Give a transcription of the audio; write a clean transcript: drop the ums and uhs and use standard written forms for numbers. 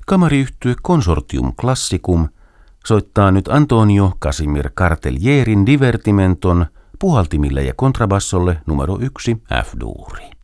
Kamariyhtye Consortium Classicum soittaa nyt Antonio Casimir Cartelierin divertimenton puhaltimille ja kontrabassolle numero 1 F-duuri.